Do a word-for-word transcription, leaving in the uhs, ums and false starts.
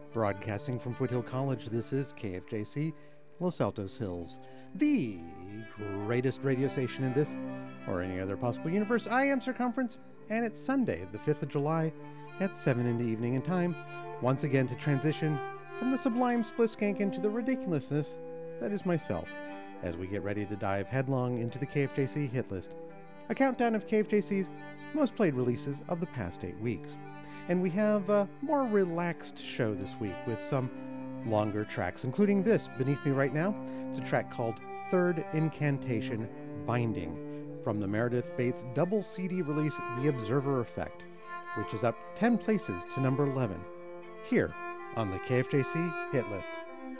Broadcasting from Foothill College, this is K F J C Los Altos Hills, the greatest radio station in this or any other possible universe. I am Circumference, and it's Sunday, the fifth of July at seven in the evening, in time once again to transition from the sublime Splitskank into the ridiculousness that is myself, as we get ready to dive headlong into the K F J C hit list, a countdown of K F J C's most played releases of the past eight weeks. And we have a more relaxed show this week with some longer tracks, including this beneath me right now. It's a track called Third Incantation Binding from the Meredith Bates double C D release The Observer Effect, which is up ten places to number eleven here on the K F J C hit list.